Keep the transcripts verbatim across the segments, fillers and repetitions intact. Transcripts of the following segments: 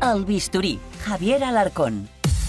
El Bisturí, Javier Alarcón.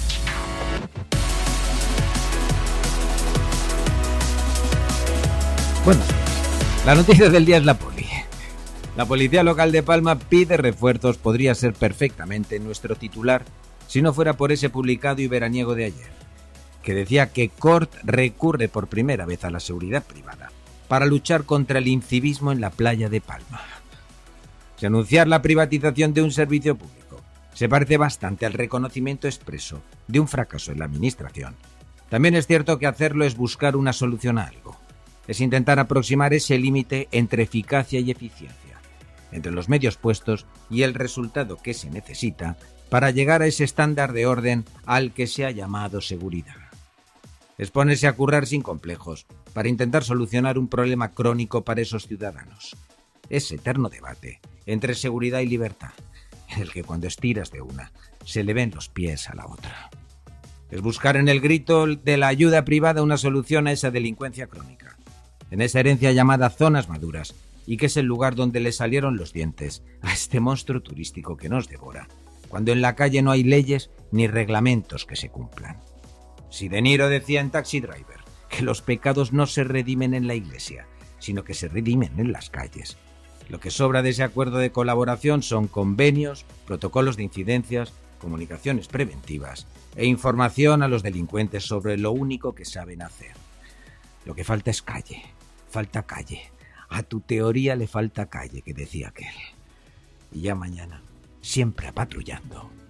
Bueno, la noticia del día es la poli. La policía local de Palma pide refuerzos, podría ser perfectamente nuestro titular si no fuera por ese publicado y veraniego de ayer, que decía que Cort recurre por primera vez a la seguridad privada para luchar contra el incivismo en la playa de Palma. Si anunciar la privatización de un servicio público se parece bastante al reconocimiento expreso de un fracaso en la administración, también es cierto que hacerlo es buscar una solución a algo. Es intentar aproximar ese límite entre eficacia y eficiencia, entre los medios puestos y el resultado que se necesita para llegar a ese estándar de orden al que se ha llamado seguridad. Es ponerse a currar sin complejos para intentar solucionar un problema crónico para esos ciudadanos. Ese eterno debate entre seguridad y libertad, en el que cuando estiras de una, se le ven los pies a la otra. Es buscar en el grito de la ayuda privada una solución a esa delincuencia crónica, en esa herencia llamada zonas maduras, y que es el lugar donde le salieron los dientes a este monstruo turístico que nos devora, cuando en la calle no hay leyes ni reglamentos que se cumplan. Si De Niro decía en Taxi Driver que los pecados no se redimen en la iglesia, sino que se redimen en las calles, lo que sobra de ese acuerdo de colaboración son convenios, protocolos de incidencias, comunicaciones preventivas e información a los delincuentes sobre lo único que saben hacer. Lo que falta es calle. Falta calle. A tu teoría le falta calle, que decía aquel. Y ya mañana, siempre apatrullando.